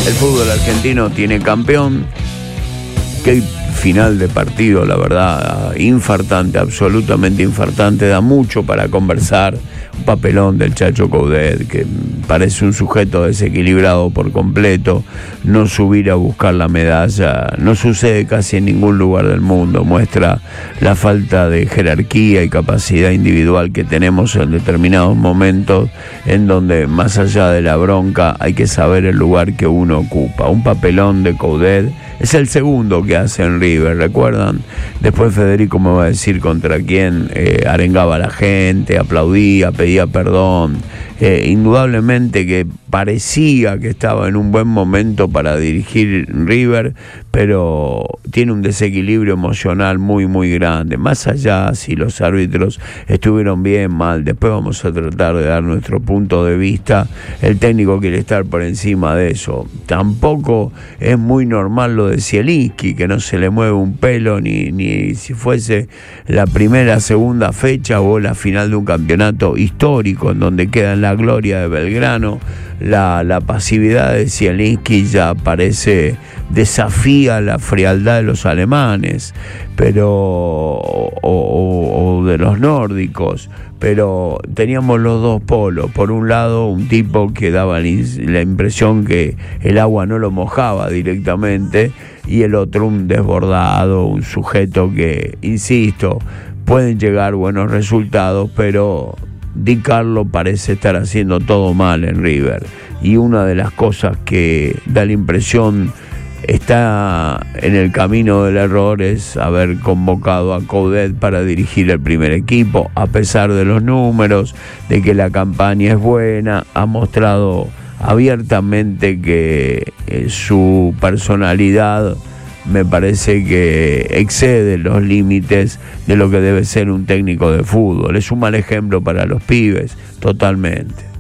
El fútbol argentino tiene campeón. Qué final de partido, la verdad, infartante, absolutamente infartante. Da mucho para conversar. Un papelón del Chacho Coudet, que parece un sujeto desequilibrado por completo. No subir a buscar la medalla no sucede casi en ningún lugar del mundo. Muestra la falta de jerarquía y capacidad individual que tenemos en determinados momentos, en donde más allá de la bronca hay que saber el lugar que uno ocupa. Un papelón de Coudet. Es el segundo que hace en River, ¿recuerdan? Después Federico me va a decir contra quién arengaba a la gente, aplaudía, pedía perdón. Indudablemente que parecía que estaba en un buen momento para dirigir River, pero tiene un desequilibrio emocional muy muy grande. Más allá si los árbitros estuvieron bien, mal, después vamos a tratar de dar nuestro punto de vista. El técnico quiere estar por encima de eso. Tampoco es muy normal lo de Zielinski, que no se le mueve un pelo ni si fuese la primera, segunda fecha o la final de un campeonato histórico en donde queda en la gloria de Belgrano. La pasividad de Zielinski ya parece desafía la frialdad de los alemanes, pero o de los nórdicos. Pero teníamos los dos polos. Por un lado, un tipo que daba la impresión que el agua no lo mojaba directamente, y el otro un desbordado, un sujeto que, insisto, pueden llegar buenos resultados, pero Di Carlo parece estar haciendo todo mal en River. Y una de las cosas que da la impresión está en el camino del error es haber convocado a Coudet para dirigir el primer equipo, a pesar de los números, de que la campaña es buena. Ha mostrado abiertamente que su personalidad me parece que excede los límites de lo que debe ser un técnico de fútbol. Es un mal ejemplo para los pibes, totalmente.